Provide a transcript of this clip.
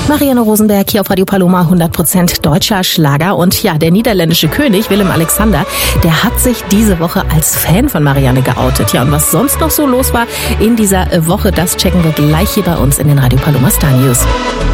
Marianne Rosenberg hier auf Radio Paloma, 100% deutscher Schlager. Und ja, der niederländische König Willem-Alexander, der hat sich diese Woche als Fan von Marianne geoutet. Ja, und was sonst noch so los war in dieser Woche, das checken wir gleich hier bei uns in den Radio Paloma Star News.